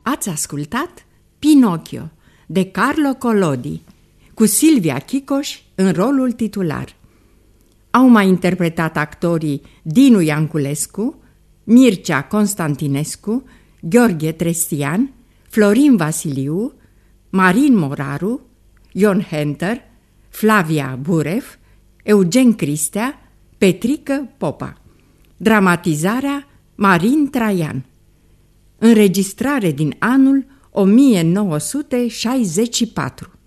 Ați ascultat Pinocchio de Carlo Collodi, cu Silvia Chicoș în rolul titular. Au mai interpretat actorii Dinu Ianculescu, Mircea Constantinescu, Gheorghe Trestian, Florin Vasiliu, Marin Moraru, Ion Henter, Flavia Burev, Eugen Cristea, Petrică Popa. Dramatizarea Marin Traian. Înregistrare din anul 1964.